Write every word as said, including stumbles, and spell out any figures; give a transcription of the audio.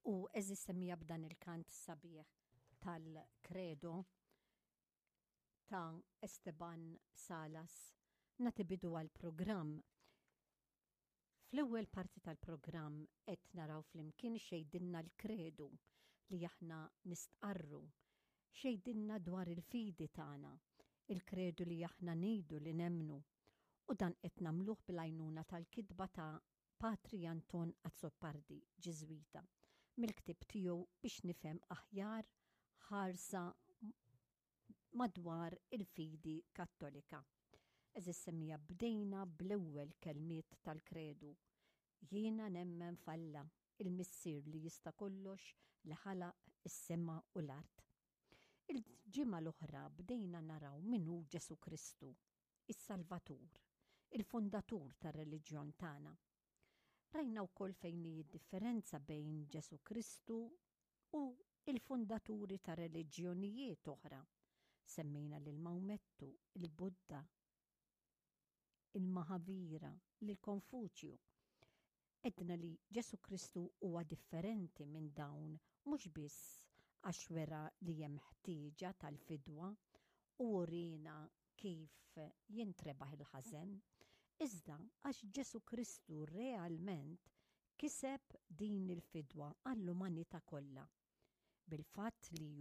U eżis semmija b'dan il-kant sabiħ tal-Credo ta' Esteban Salas natibidu għal-programm. Fl-ewwel parti tal-programm qed naraw flimkien xejdinna l-Credo li aħna nistqarru, xejdinna dwar il-fidi tagħna, il-Credo li aħna ngħidu li nemnu, u dan qed nagħmluh bil-għajnuna tal-kitba ta' Patri Anton Azzopardi, Ġiżwita, mill-ktib tiegħu biex nifhem aħjar ħarsa madwar il-fidi Kattolika. Eżis semmija bdejna bl-ewwel kelmiet tal-Credu. Jiena nemmen falla il-missier li jista' kollox li ħalaq is-sema u l-art. Il-ġimgħa l-oħra bdejna naraw minnu Ġesu Kristu, is-Salvatur, il-fundatur tar-reliġjon tagħna. Rajna wkoll fejn hi d-differenza bejn Ġesu Kristu u il-fundaturi ta' reliġjonijiet oħra. Semmejna lil Maomettu, il-Buddha, il-Mahavira, lil Konfuċju. Edna li Ġesu Kristu huwa differenti minn dawn mhux biss għax wera li hemm ħtieġa tal-fidwa u urina kif jintrebaħ il-ħażen, iżda għax Ġesu Kristu realment kiseb din il-fidwa għall-umanità kollha bil-fatt li